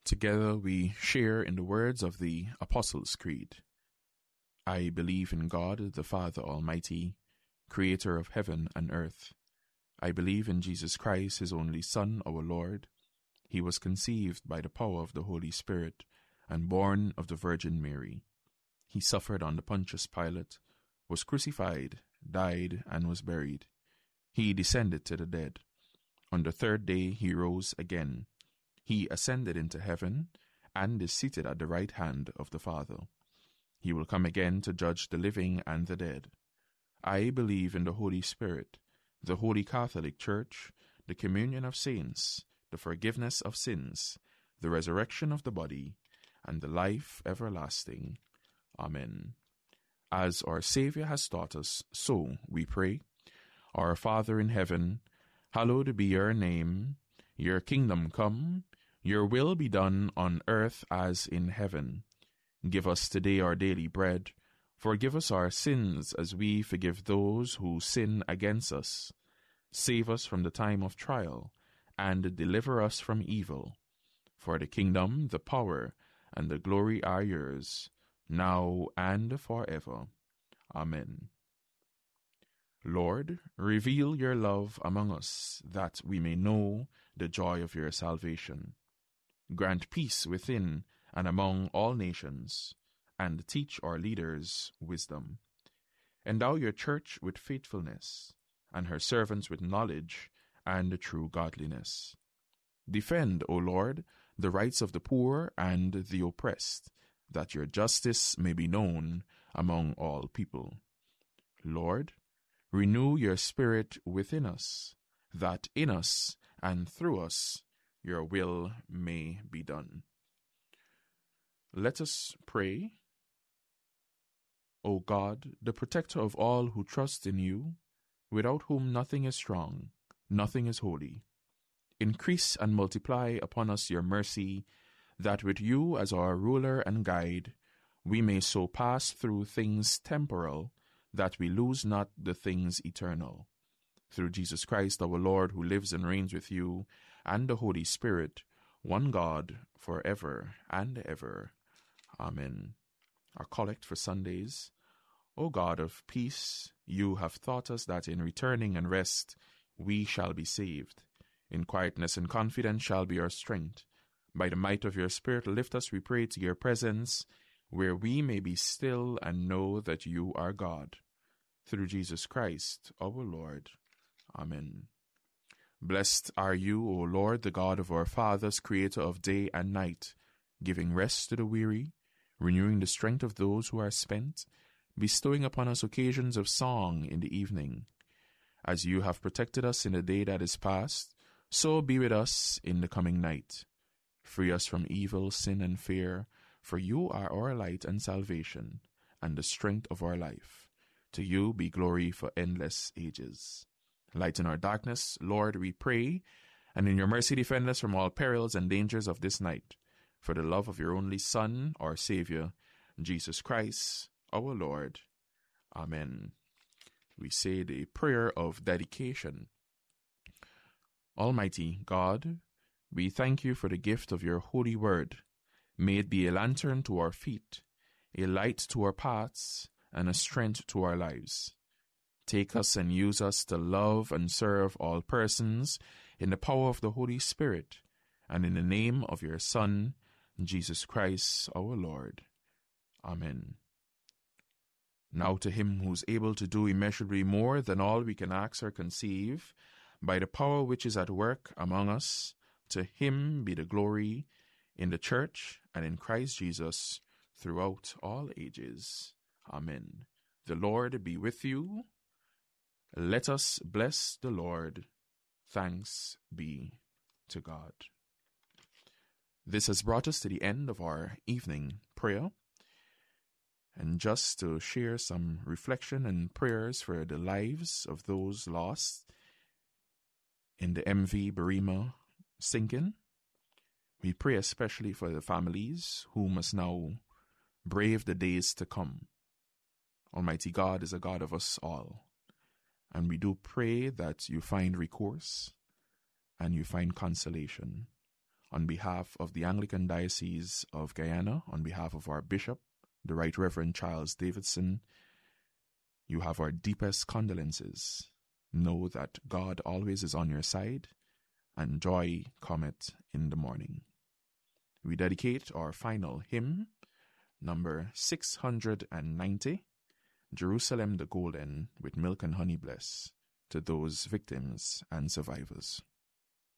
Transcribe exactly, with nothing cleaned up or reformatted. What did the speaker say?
Together we share in the words of the Apostles' Creed. I believe in God, the Father Almighty, creator of heaven and earth. I believe in Jesus Christ, his only Son, our Lord. He was conceived by the power of the Holy Spirit and born of the Virgin Mary. He suffered under Pontius Pilate, was crucified, died, and was buried. He descended to the dead. On the third day he rose again. He ascended into heaven and is seated at the right hand of the Father. He will come again to judge the living and the dead. I believe in the Holy Spirit, the Holy Catholic Church, the communion of saints, the forgiveness of sins, the resurrection of the body, and the life everlasting. Amen. As our Saviour has taught us, so we pray. Our Father in heaven, hallowed be your name. Your kingdom come, your will be done on earth as in heaven. Give us today our daily bread. Forgive us our sins as we forgive those who sin against us. Save us from the time of trial, and deliver us from evil. For the kingdom, the power, and the glory are yours, now and forever. Amen. Lord, reveal your love among us, that we may know the joy of your salvation. Grant peace within and among all nations, and teach our leaders wisdom. Endow your church with faithfulness, and her servants with knowledge and true godliness. Defend, O Lord, the rights of the poor and the oppressed, that your justice may be known among all people. Lord, renew your spirit within us, that in us and through us your will may be done. Let us pray. O God, the protector of all who trust in you, without whom nothing is strong, nothing is holy, increase and multiply upon us your mercy, that with you as our ruler and guide, we may so pass through things temporal, that we lose not the things eternal. Through Jesus Christ our Lord, who lives and reigns with you, and the Holy Spirit, one God, for ever and ever. Amen. Our collect for Sundays. O God of peace, you have taught us that in returning and rest we shall be saved. In quietness and confidence shall be our strength. By the might of your Spirit lift us, we pray, to your presence, where we may be still and know that you are God. Through Jesus Christ our Lord. Amen. Blessed are you, O Lord, the God of our fathers, creator of day and night, giving rest to the weary, renewing the strength of those who are spent, bestowing upon us occasions of song in the evening. As you have protected us in the day that is past, so be with us in the coming night. Free us from evil, sin, and fear, for you are our light and salvation, and the strength of our life. To you be glory for endless ages. Lighten our darkness, Lord, we pray, and in your mercy defend us from all perils and dangers of this night, for the love of your only Son, our Saviour, Jesus Christ, our Lord. Amen. We say the prayer of dedication. Almighty God, we thank you for the gift of your holy word. May it be a lantern to our feet, a light to our paths, and a strength to our lives. Take us and use us to love and serve all persons in the power of the Holy Spirit, and in the name of your Son, Jesus Christ our Lord. Amen. Now to him who is able to do immeasurably more than all we can ask or conceive, by the power which is at work among us, to him be the glory in the church and in Christ Jesus throughout all ages. Amen. The Lord be with you. Let us bless the Lord. Thanks be to God. This has brought us to the end of our evening prayer. And just to share some reflection and prayers for the lives of those lost in the M V Berrima sinking, we pray especially for the families who must now brave the days to come. Almighty God is a God of us all, and we do pray that you find recourse and you find consolation. on behalf of the Anglican Diocese of Guyana, on behalf of our Bishop, the Right Reverend Charles Davidson, you have our deepest condolences. Know that God always is on your side, and joy cometh in the morning. We dedicate our final hymn, number six hundred ninety, Jerusalem the Golden, with milk and honey bless, to those victims and survivors.